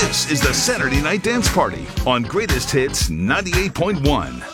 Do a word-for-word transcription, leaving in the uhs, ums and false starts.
This is the Saturday Night Dance Party on Greatest Hits ninety-eight point one.